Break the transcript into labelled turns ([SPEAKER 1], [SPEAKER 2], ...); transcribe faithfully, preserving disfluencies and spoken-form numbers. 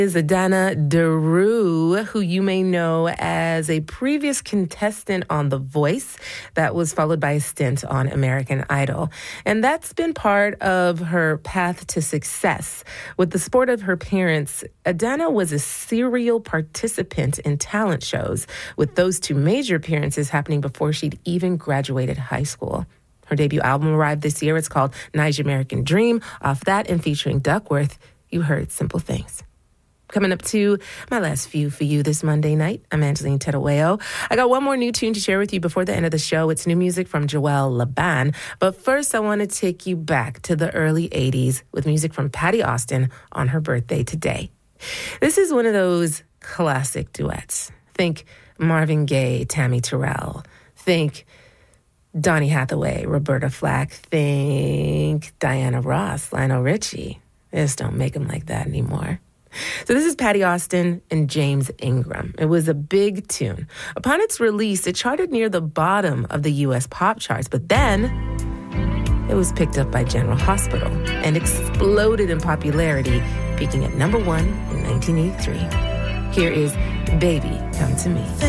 [SPEAKER 1] Is Adana Daru, who you may know as a previous contestant on The Voice that was followed by a stint on American Idol. And that's been part of her path to success. With the support of her parents, Adana was a serial participant in talent shows, with those two major appearances happening before she'd even graduated high school. Her debut album arrived this year. It's called Niger American Dream. Off that and featuring Duckworth, you heard Simple Things. Coming up to my last few for you this Monday night, I'm Angeline Terueo. I got one more new tune to share with you before the end of the show. It's new music from Joel Laban. But first, I want to take you back to the early eighties with music from Patti Austin on her birthday today. This is one of those classic duets. Think Marvin Gaye, Tammy Terrell. Think Donny Hathaway, Roberta Flack. Think Diana Ross, Lionel Richie. They just don't make them like that anymore. So this is Patti Austin and James Ingram. It was a big tune. Upon its release, it charted near the bottom of the U S pop charts, but then it was picked up by General Hospital and exploded in popularity, peaking at number one in nineteen eighty-three. Here is Baby Come to Me.